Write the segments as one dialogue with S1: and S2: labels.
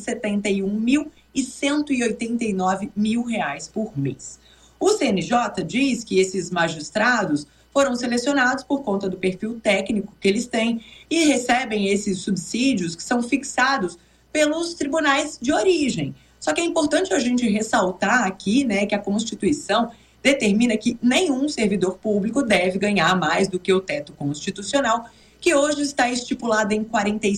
S1: R$271.189 por mês. O CNJ diz que esses magistrados foram selecionados por conta do perfil técnico que eles têm e recebem esses subsídios que são fixados pelos tribunais de origem. Só que é importante a gente ressaltar aqui, né, que a Constituição determina que nenhum servidor público deve ganhar mais do que o teto constitucional, que hoje está estipulado em R$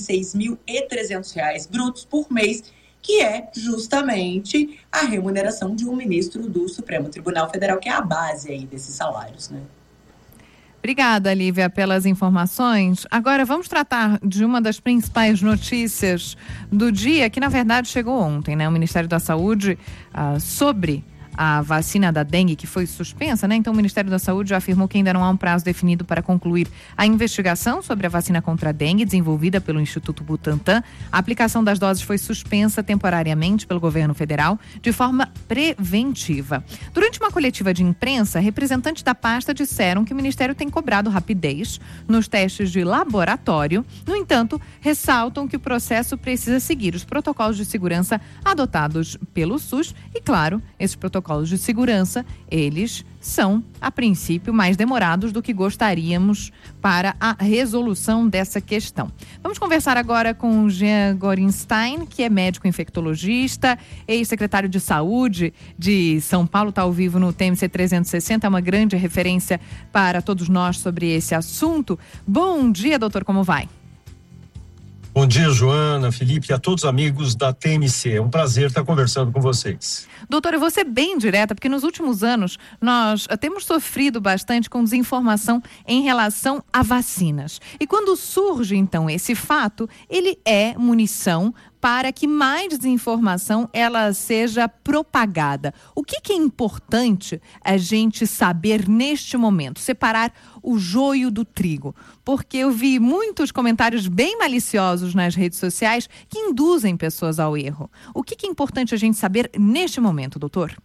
S1: 46.300 brutos por mês, que é justamente a remuneração de um ministro do Supremo Tribunal Federal, que é a base aí desses salários, né?
S2: Obrigada, Lívia, pelas informações. Agora vamos tratar de uma das principais notícias do dia, que na verdade chegou ontem, né? O Ministério da Saúde sobre a vacina da dengue, que foi suspensa, né? Então o Ministério da Saúde já afirmou que ainda não há um prazo definido para concluir a investigação sobre a vacina contra a dengue desenvolvida pelo Instituto Butantan. A aplicação das doses foi suspensa temporariamente pelo governo federal de forma preventiva. Durante uma coletiva de imprensa, representantes da pasta disseram que o Ministério tem cobrado rapidez nos testes de laboratório. No entanto, ressaltam que o processo precisa seguir os protocolos de segurança adotados pelo SUS e, claro, esses protocolos de segurança, eles são, a princípio, mais demorados do que gostaríamos para a resolução dessa questão. Vamos conversar agora com o Jean Gorenstein, que é médico infectologista, ex-secretário de Saúde de São Paulo, está ao vivo no TMC 360, é uma grande referência para todos nós sobre esse assunto. Bom dia, doutor, como vai?
S3: Bom dia, Joana, Felipe e a todos os amigos da TMC. É um prazer estar conversando com vocês.
S2: Doutor, eu vou ser bem direta, porque nos últimos anos nós temos sofrido bastante com desinformação em relação a vacinas. E quando surge, então, esse fato, ele é munição para que mais desinformação ela seja propagada. O que é importante a gente saber neste momento? Separar o joio do trigo. Porque eu vi muitos comentários bem maliciosos nas redes sociais que induzem pessoas ao erro. O que é importante a gente saber neste momento, doutor?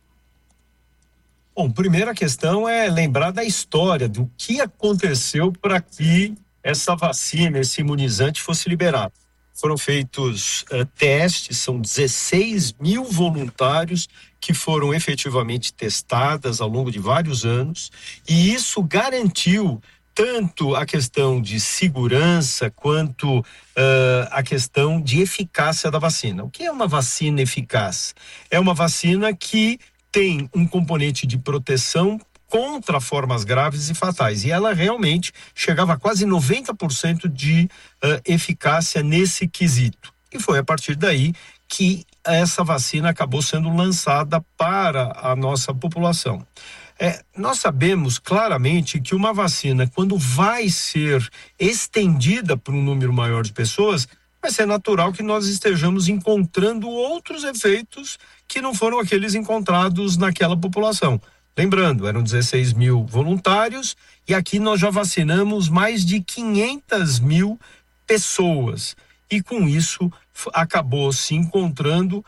S3: Bom, primeira questão é lembrar da história, do que aconteceu para que essa vacina, esse imunizante fosse liberado. Foram feitos testes, são 16 mil voluntários que foram efetivamente testadas ao longo de vários anos, e isso garantiu tanto a questão de segurança quanto a questão de eficácia da vacina. O que é uma vacina eficaz? É uma vacina que tem um componente de proteção contra formas graves e fatais, e ela realmente chegava a quase 90% de eficácia nesse quesito. E foi a partir daí que essa vacina acabou sendo lançada para a nossa população. Nós sabemos claramente que uma vacina, quando vai ser estendida para um número maior de pessoas, vai ser natural que nós estejamos encontrando outros efeitos que não foram aqueles encontrados naquela população. Lembrando, eram 16 mil voluntários e aqui nós já vacinamos mais de 500 mil pessoas. E com isso acabou se encontrando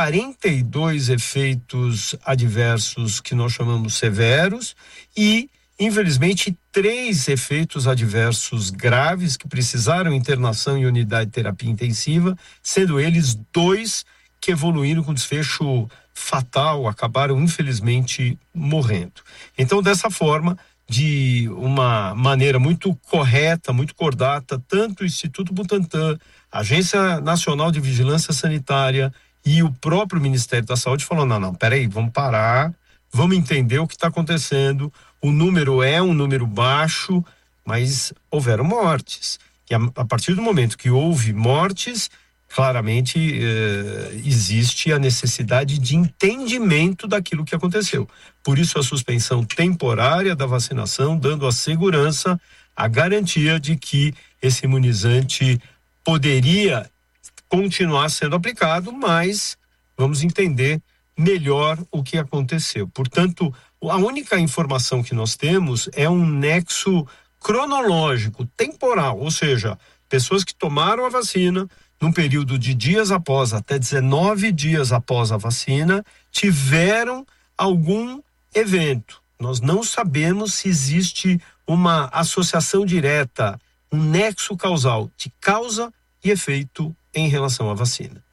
S3: 42 efeitos adversos que nós chamamos severos e, infelizmente, 3 efeitos adversos graves que precisaram internação em unidade de terapia intensiva, sendo eles 2 que evoluíram com desfecho fatal, acabaram infelizmente morrendo. Então, dessa forma, de uma maneira muito correta, muito cordata, tanto o Instituto Butantan, a Agência Nacional de Vigilância Sanitária e o próprio Ministério da Saúde falou, não, peraí, vamos parar, vamos entender o que está acontecendo, o número é um número baixo, mas houveram mortes. E a partir do momento que houve mortes, claramente existe a necessidade de entendimento daquilo que aconteceu. Por isso a suspensão temporária da vacinação, dando a segurança, a garantia de que esse imunizante poderia continuar sendo aplicado, mas vamos entender melhor o que aconteceu. Portanto, a única informação que nós temos é um nexo cronológico, temporal, ou seja, pessoas que tomaram a vacina num período de dias após, até 19 dias após a vacina, tiveram algum evento. Nós não sabemos se existe uma associação direta, um nexo causal de causa e efeito em relação à vacina.